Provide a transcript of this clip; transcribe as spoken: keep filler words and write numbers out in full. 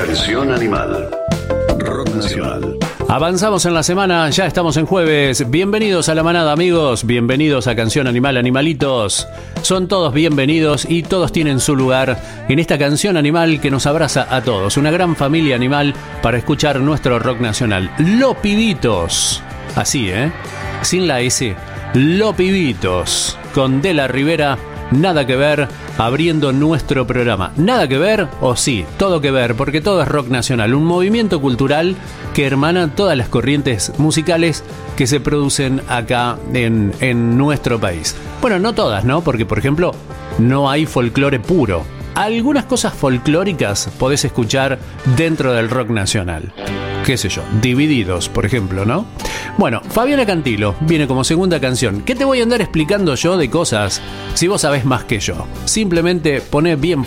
Canción Animal. Rock Nacional. Avanzamos en la semana, ya estamos en jueves. Bienvenidos a La Manada, amigos. Bienvenidos a Canción Animal, animalitos. Son todos bienvenidos y todos tienen su lugar en esta canción animal que nos abraza a todos. Una gran familia animal para escuchar nuestro rock nacional. Lo Pibitos. Así, ¿eh? Sin la S. Lo Pibitos. Con De la Rivera. Nada que ver, abriendo nuestro programa. ¿Nada que ver? O sí, todo que ver, porque todo es rock nacional. Un movimiento cultural que hermana todas las corrientes musicales que se producen acá en, en nuestro país. Bueno, no todas, ¿no? Porque, por ejemplo, no hay folclore puro. Algunas cosas folclóricas podés escuchar dentro del rock nacional. Qué sé yo, Divididos, por ejemplo, ¿no? Bueno, Fabiana Cantilo viene como segunda canción. ¿Qué te voy a andar explicando yo de cosas si vos sabés más que yo? Simplemente poné bien